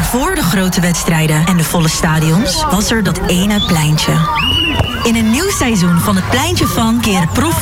voor de grote wedstrijden en de volle stadions was er dat ene pleintje. In een nieuw seizoen van het Pleintje van keren